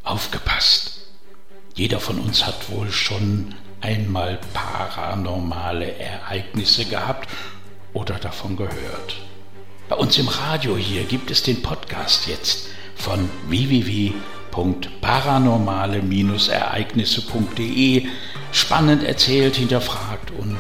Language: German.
Aufgepasst! Jeder von uns hat wohl schon einmal paranormale Ereignisse gehabt oder davon gehört. Bei uns im Radio hier gibt es den Podcast jetzt von www.paranormale-ereignisse.de. Spannend erzählt, hinterfragt und